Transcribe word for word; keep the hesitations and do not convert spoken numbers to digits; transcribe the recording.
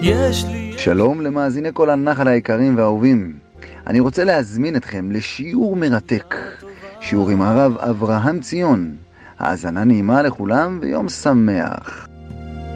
יש לי... שלום למאזיני כל הנחל היקרים והאהובים. אני רוצה להזמין אתכם לשיעור מרתק, שיעור עם הרב אברהם ציון. האזנה נעימה לכולם ויום שמח.